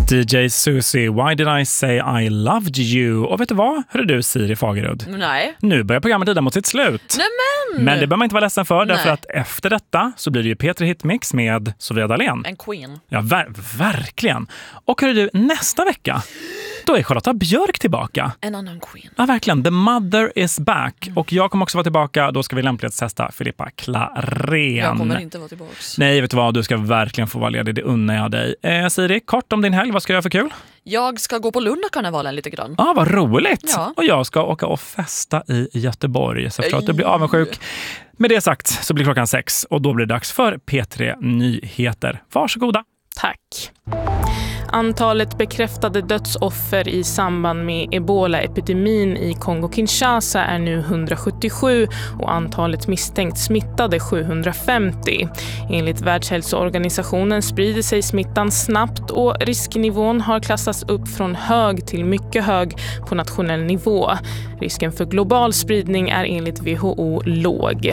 DJ Susie, Why Did I Say I Loved You? Och vet du vad? Hörde du, Siri Fagerud? Nej. Nu börjar programmet lida mot sitt slut. Nämen! Men det behöver man inte vara ledsen för, därför att efter detta så blir det ju P3 Hitmix med Sofia Dalén. En queen. Ja, verkligen. Och hörde du, nästa vecka, då är Charlotta Björk tillbaka. En annan queen. Ja, verkligen. The mother is back. Och jag kommer också vara tillbaka. Då ska vi lämplighetstesta Filippa Klarén. Jag kommer inte vara tillbaka. Nej, vet du vad? Du ska verkligen få vara ledig. Det unnar jag dig. Siri, kort om din helg. Vad ska jag göra för kul? Jag ska gå på Lundakarnevalen lite grann. Ja, vad roligt. Ja. Och jag ska åka och festa i Göteborg. Så jag förstår att du blir avundsjuk. Med det sagt så blir klockan 6 och då blir det dags för P3 Nyheter. Varsågoda. Tack. Antalet bekräftade dödsoffer i samband med Ebola-epidemin i Kongo-Kinshasa är nu 177 och antalet misstänkt smittade 750. Enligt Världshälsoorganisationen sprider sig smittan snabbt och risknivån har klassats upp från hög till mycket hög på nationell nivå. Risken för global spridning är enligt WHO låg.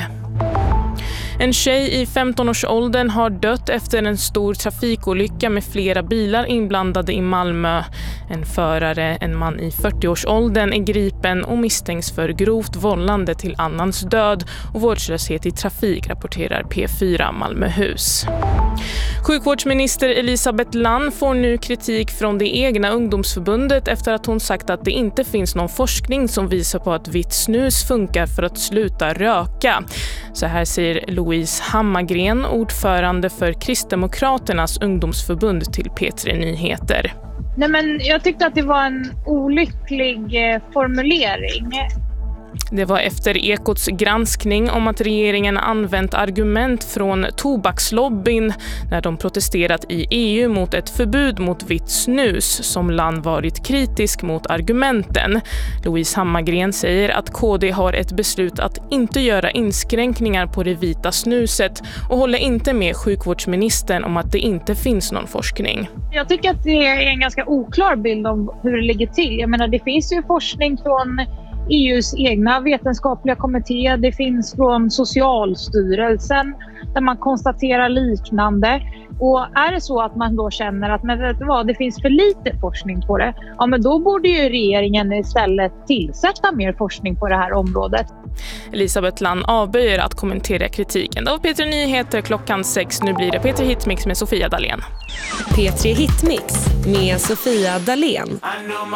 En tjej i 15-årsåldern har dött efter en stor trafikolycka med flera bilar inblandade i Malmö. En förare, en man i 40-årsåldern, är gripen och misstänks för grovt vållande till annans död och vårdslöshet i trafik, rapporterar P4 Malmöhus. Sjukvårdsminister Elisabeth Land får nu kritik från det egna ungdomsförbundet efter att hon sagt att det inte finns någon forskning som visar på att vitt snus funkar för att sluta röka. Så här säger Louise Hammargren, ordförande för Kristdemokraternas ungdomsförbund, till P3 Nyheter. Nej, men jag tyckte att det var en olycklig formulering. Det var efter Ekots granskning om att regeringen använt argument från tobakslobbyn när de protesterat i EU mot ett förbud mot vitt snus, som Land varit kritisk mot argumenten. Louise Hammargren säger att KD har ett beslut att inte göra inskränkningar på det vita snuset och håller inte med sjukvårdsministern om att det inte finns någon forskning. Jag tycker att det är en ganska oklar bild om hur det ligger till. Jag menar, det finns ju forskning från EUs egna vetenskapliga kommitté, det finns från Socialstyrelsen där man konstaterar liknande. Och är det så att man då känner att men vet du vad, det finns för lite forskning på det, ja men då borde ju regeringen istället tillsätta mer forskning på det här området. Elisabeth Land avböjer att kommentera kritiken. Det var P3 Nyheter klockan 6. Nu blir det P3 Hitmix med Sofia Dalén. P3 Hitmix med Sofia Dalén.